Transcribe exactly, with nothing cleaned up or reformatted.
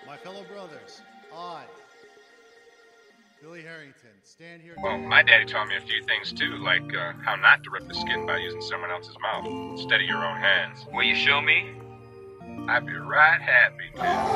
My fellow brothers, I, Billy Harrington, stand here. Well, my daddy taught me a few things too, like uh, how not to rip the skin by using someone else's mouth instead of your own hands. Will you show me? I'd be right happy to.